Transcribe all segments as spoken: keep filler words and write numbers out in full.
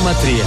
κόμμα τρία.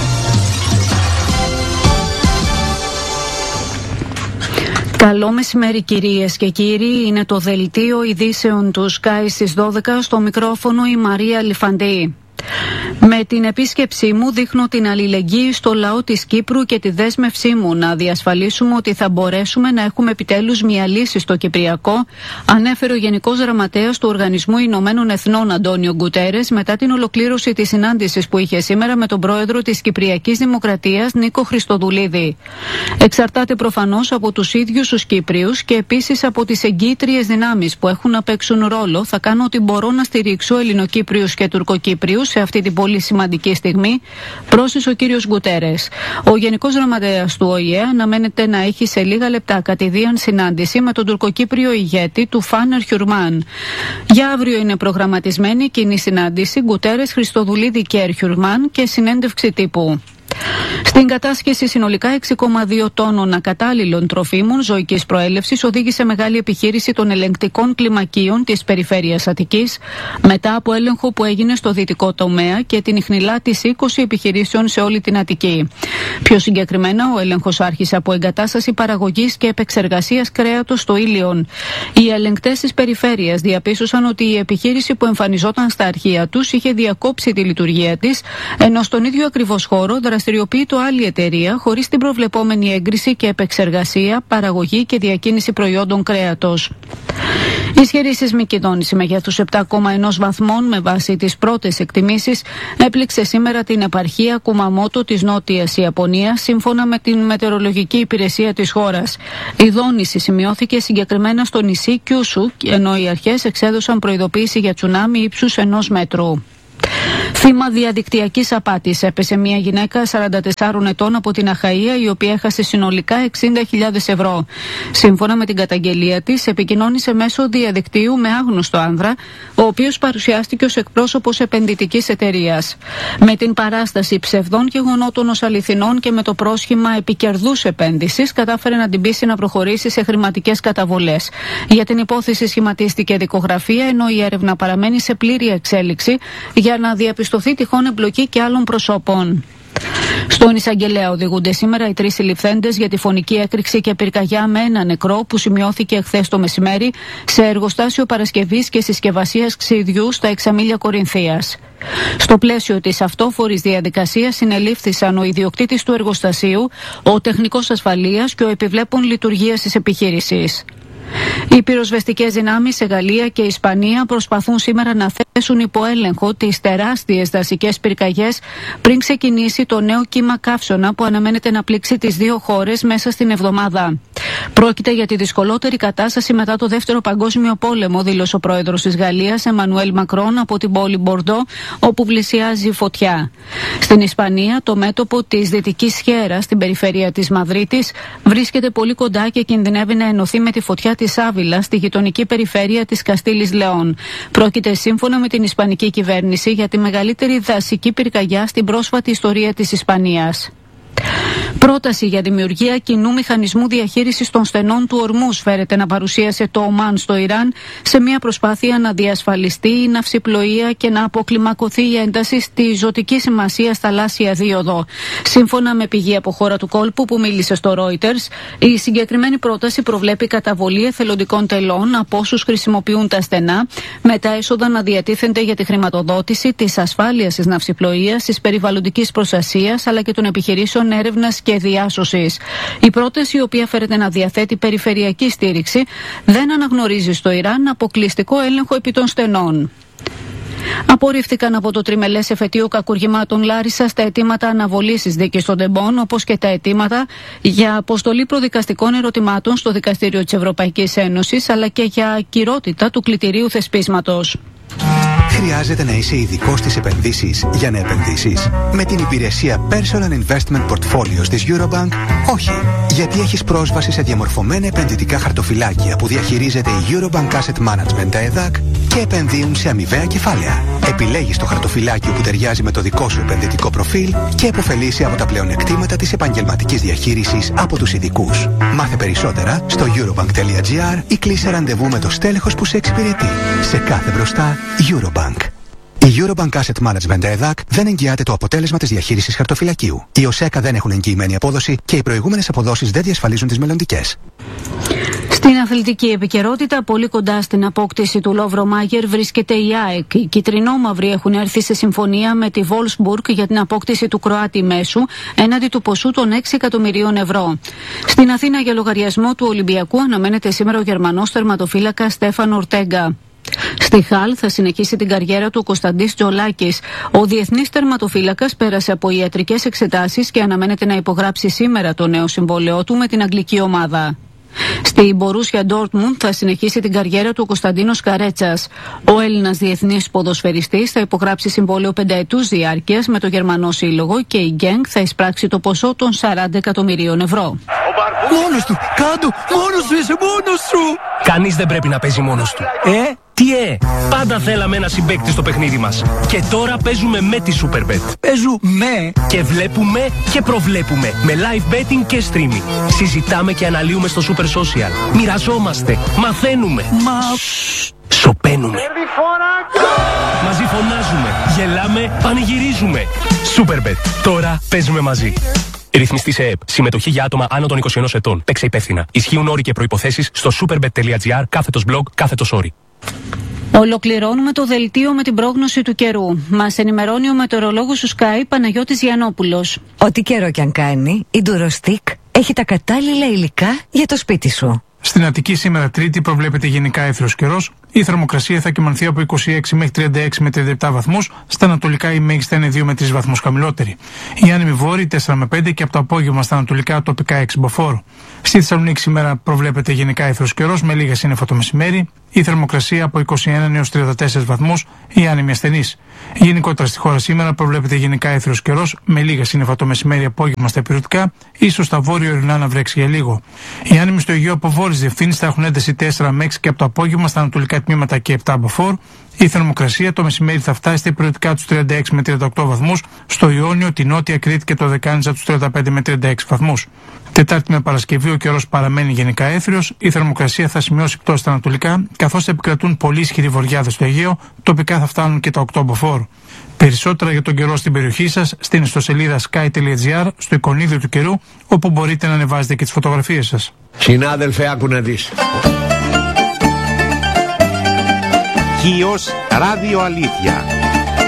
Καλό μεσημέρι κυρίες και κύριοι, είναι το δελτίο ειδήσεων του Sky στις δώδεκα, στο μικρόφωνο η Μαρία Λιφαντή. Με την επίσκεψή μου δείχνω την αλληλεγγύη στο λαό της Κύπρου και τη δέσμευσή μου να διασφαλίσουμε ότι θα μπορέσουμε να έχουμε επιτέλους μια λύση στο Κυπριακό, ανέφερε ο Γενικός Γραμματέας του Οργανισμού Ηνωμένων Εθνών Αντώνιο Γκουτέρες μετά την ολοκλήρωση της συνάντησης που είχε σήμερα με τον πρόεδρο της Κυπριακής Δημοκρατίας Νίκο Χριστοδουλίδη. Εξαρτάται προφανώς από τους ίδιους τους Κύπριους και επίσης από τις εγκύτριες δυνάμεις που έχουν να παίξουν ρόλο. Θα κάνω ό,τι μπορώ να στηρίξω Ελληνοκύπριους και Τουρκοκύπριους σε αυτή την πολύ σημαντική στιγμή, πρόσθεσε ο κύριος Γκουτέρες. Ο Γενικός Γραμματέας του Ο Η Ε αναμένεται να έχει σε λίγα λεπτά κατηδίαν συνάντηση με τον τουρκοκύπριο ηγέτη του Φάνερ Χιουρμάν. Για αύριο είναι προγραμματισμένη κοινή συνάντηση Γκουτέρες, Χριστοδουλίδη και Ερχιουρμάν και συνέντευξη τύπου. Στην κατάσχεση συνολικά έξι κόμμα δύο τόνων ακατάλληλων τροφίμων ζωικής προέλευσης οδήγησε μεγάλη επιχείρηση των ελεγκτικών κλιμακίων της περιφέρειας Αττικής μετά από έλεγχο που έγινε στο δυτικό τομέα και την ιχνηλάτηση είκοσι επιχειρήσεων σε όλη την Αττική. Πιο συγκεκριμένα, ο έλεγχος άρχισε από εγκατάσταση παραγωγής και επεξεργασίας κρέατος στο Ήλιον. Οι ελεγκτές της περιφέρειας διαπίστωσαν ότι η επιχείρηση που εμφανιζόταν στα αρχεία τους είχε διακόψει τη λειτουργία της, ενώ στον ίδιο ακριβώς χώρο δραστηριοποιείται άλλη εταιρεία χωρίς την προβλεπόμενη έγκριση και επεξεργασία, παραγωγή και διακίνηση προϊόντων κρέατος. Ισχυρή σεισμική δόνηση μεγέθους επτά κόμμα ένα βαθμών με βάση τις πρώτες εκτιμήσεις έπληξε σήμερα την επαρχία Κουμαμότο της Νότιας Ιαπωνίας, σύμφωνα με την μετεωρολογική υπηρεσία της χώρας. Η δόνηση σημειώθηκε συγκεκριμένα στο νησί Κιούσου, ενώ οι αρχές εξέδωσαν προειδοποίηση για τσουνάμι ύψους ενός μέτρου. Θύμα διαδικτυακής απάτης έπεσε μια γυναίκα σαράντα τεσσάρων ετών από την Αχαΐα, η οποία έχασε συνολικά εξήντα χιλιάδες ευρώ. Σύμφωνα με την καταγγελία της, επικοινώνησε μέσω διαδικτύου με άγνωστο άνδρα, ο οποίος παρουσιάστηκε ως εκπρόσωπος επενδυτικής εταιρείας. Με την παράσταση ψευδών γεγονότων ως αληθινών και με το πρόσχημα επικερδούς επένδυσης, κατάφερε να την πείσει να προχωρήσει σε χρηματικές καταβολές. Για την υπόθεση σχηματίστηκε δικογραφία, ενώ η έρευνα παραμένει σε πλήρη εξέλιξη για να διαπιστωθεί τυχόν εμπλοκή και άλλων προσώπων. Στον εισαγγελέα οδηγούνται σήμερα οι τρεις συλληφθέντες για τη φωνική έκρηξη και πυρκαγιά με ένα νεκρό που σημειώθηκε χθες το μεσημέρι σε εργοστάσιο παρασκευής και συσκευασίας ξυδιού στα Εξαμήλια Κορινθίας. Στο πλαίσιο της αυτόφορης διαδικασίας συνελήφθησαν ο ιδιοκτήτης του εργοστασίου, ο τεχνικός ασφαλείας και ο επιβλέπων λειτουργίας της επιχείρησης. Οι πυροσβεστικές δυνάμεις σε Γαλλία και Ισπανία προσπαθούν σήμερα να θέσουν υπό έλεγχο τις τεράστιες δασικές πυρκαγιές πριν ξεκινήσει το νέο κύμα καύσωνα που αναμένεται να πλήξει τις δύο χώρες μέσα στην εβδομάδα. Πρόκειται για τη δυσκολότερη κατάσταση μετά το Δεύτερο Παγκόσμιο Πόλεμο, δήλωσε ο πρόεδρος της Γαλλίας, Εμμανουέλ Μακρόν, από την πόλη Μπορντό, όπου πλησιάζει φωτιά. Στην Ισπανία, το μέτωπο της Δυτικής Χέρας, στην περιφέρεια της Μαδρίτης, βρίσκεται πολύ κοντά και κινδυνεύει να ενωθεί με τη φωτιά της Άβυλα, στη γειτονική περιφέρεια της Καστήλης Λεόν. Πρόκειται, σύμφωνα με την Ισπανική κυβέρνηση, για τη μεγαλύτερη δασική πυρκαγιά στην πρόσφατη ιστορία της Ισπανίας. Πρόταση για δημιουργία κοινού μηχανισμού διαχείρισης των στενών του Ορμούς φέρεται να παρουσίασε το Ομάν στο Ιράν σε μια προσπάθεια να διασφαλιστεί η ναυσιπλοεία και να αποκλιμακωθεί η ένταση στη ζωτική σημασία θαλάσσια δίωδο. Σύμφωνα με πηγή από χώρα του κόλπου που μίλησε στο Reuters, η συγκεκριμένη πρόταση προβλέπει καταβολή εθελοντικών τελών από όσους χρησιμοποιούν τα στενά, με τα έσοδα να διατίθενται για τη χρηματοδότηση της ασφάλειας της ναυσιπλοείας, της περιβαλλοντικής προστασίας αλλά και των επιχειρήσεων έρευνας και διάσωσης. Η πρόταση, η οποία φέρεται να διαθέτει περιφερειακή στήριξη, δεν αναγνωρίζει στο Ιράν αποκλειστικό έλεγχο επί των στενών. Απορρίφθηκαν από το τριμελές εφετείο κακουργημάτων Λάρισα τα αιτήματα αναβολής της δίκης των Τεμπών, όπως και τα αιτήματα για αποστολή προδικαστικών ερωτημάτων στο Δικαστήριο της Ευρωπαϊκής Ένωσης, αλλά και για ακυρότητα του κλητηρίου θεσπίσματος. Χρειάζεται να είσαι ειδικός στις επενδύσεις για να επενδύσεις? Με την υπηρεσία Personal Investment Portfolios της Eurobank, όχι. Γιατί έχεις πρόσβαση σε διαμορφωμένα επενδυτικά χαρτοφυλάκια που διαχειρίζεται η Eurobank Asset Management, τα ΕΔΑΚ, και επενδύουν σε αμοιβαία κεφάλαια. Επιλέγεις το χαρτοφυλάκιο που ταιριάζει με το δικό σου επενδυτικό προφίλ και επωφελείσαι από τα πλεονεκτήματα της επαγγελματικής διαχείρισης από τους ειδικούς. Μάθε περισσότερα στο eurobank τελεία gr ή κλείσε ραντεβού με το στέλεχος που σε εξυπηρετεί. Σε κάθε μπροστά, Eurobank. Η Eurobank Asset Management ΕΔΑΚ δεν εγγυάται το αποτέλεσμα της διαχείρισης χαρτοφυλακίου. Οι ΟΣΕΚΑ δεν έχουν εγγυημένη απόδοση και οι προηγούμενες αποδόσεις δεν διασφαλίζουν τις μελλοντικές. Στην αθλητική επικαιρότητα, πολύ κοντά στην απόκτηση του Λόβρο Μάγερ βρίσκεται η ΑΕΚ. Οι κυτρινόμαυροι έχουν έρθει σε συμφωνία με τη Wolfsburg για την απόκτηση του Κροάτη μέσου έναντι του ποσού των έξι εκατομμυρίων ευρώ. Στην Αθήνα, για λογαριασμό του Ολυμπιακού, αναμένεται σήμερα ο Γερμανός τερματοφύλακας Στέφαν Ορτέγκα. Στη Χαλ θα συνεχίσει την καριέρα του ο Κωνσταντής Τζολάκης. Ο διεθνής τερματοφύλακας πέρασε από ιατρικές εξετάσεις και αναμένεται να υπογράψει σήμερα το νέο συμβόλαιό του με την αγγλική ομάδα. Στη Μπορούσια Ντόρτμουντ θα συνεχίσει την καριέρα του ο Κωνσταντίνος Καρέτσας. Ο Έλληνας διεθνής ποδοσφαιριστής θα υπογράψει συμβόλαιο πενταετούς διάρκειας με το Γερμανό Σύλλογο και η Γκένγκ θα εισπράξει το ποσό των σαράντα εκατομμυρίων ευρώ. Μόνος του! Κάντο! Μόνος σου είσαι! Μόνος σου! Κανείς δεν πρέπει να παίζει μόνος του. Ε? Τι ε! Πάντα θέλαμε ένα συμπαίκτη στο παιχνίδι μας. Και τώρα παίζουμε με τη Superbet. Παίζουμε! Και βλέπουμε και προβλέπουμε. Με live betting και streaming. Συζητάμε και αναλύουμε στο Super Social. Μοιραζόμαστε. Μαθαίνουμε. Μα... Σοπαίνουμε. Μαζί φωνάζουμε. Γελάμε. Πανηγυρίζουμε. Superbet. Τώρα παίζουμε μαζί. Ρυθμιστή σε ΕΕΠ. Συμμετοχή για άτομα άνω των είκοσι ενός ετών. Παίξε υπεύθυνα. Ισχύουν όροι και προϋποθέσεις στο superbet.gr κάθετος blog κάθετος όροι. Ολοκληρώνουμε το δελτίο με την πρόγνωση του καιρού. Μας ενημερώνει ο μετεωρολόγος του Sky Παναγιώτης Γιαννόπουλος. Ό,τι καιρό κι αν κάνει, η Durostick έχει τα κατάλληλα υλικά για το σπίτι σου. Στην Αττική σήμερα Τρίτη προβλέπεται γενικά έθριος καιρός. Η θερμοκρασία θα κυμανθεί από είκοσι έξι μέχρι τριάντα έξι με τριάντα επτά βαθμούς. Στα ανατολικά η μέγιστη είναι δύο με τρεις βαθμούς χαμηλότερη. Η άνεμη βόρειη τέσσερα με πέντε και από το απόγευμα στα ανατολικά τοπικά έξι μποφόρ. Στη Θεσσαλονίκη σήμερα προβλέπεται γενικά έθριος καιρός με λίγα σύννεφα το μεσημέρι. Η θερμοκρασία από είκοσι ένα έως τριάντα τέσσερις βαθμούς. Η άνεμη ασθενής. Γενικότερα στη χώρα σήμερα προβλέπεται γενικά έθριος καιρός με λίγα σύννεφα το μεσημέρι, απόγευμα στα υπηρετικά, ίσως στα βόρειο-ορεινά να βρέξει για λίγο. Οι άνεμοι στο Αιγαίο από βόρειες διευθύνσεις θα έχουν ένταση τέσσερα με έξι και από το απόγευμα στα ανατολικά τμήματα και επτά μποφόρ. Η θερμοκρασία το μεσημέρι θα φτάσει στα υπηρετικά τους τριάντα έξι με τριάντα οκτώ βαθμούς, στο Ιόνιο, τη Νότια Κρήτη και το Δεκάνηζα τους τριάντα πέντε με τριάντα έξι βαθμούς. Τετάρτη με Παρασκευή ο καιρός παραμένει γενικά έθριος, η θερμοκρασία θα σημειώσει πτώση στα ανατολικά, καθώς θα επικρατούν πολύ ισχυροί βοριάδες στο Αιγαίο, τοπικά θα φτάνουν και τα οκτώ μποφόρ. Περισσότερα για τον καιρό στην περιοχή σας στην ιστοσελίδα sky.gr, στο εικονίδιο του καιρού, όπου μπορείτε να ανεβάζετε και τις φωτογραφίες σας. Συνάδελφε, άκου να δεις. Χίος Ράδιο Αλήθεια.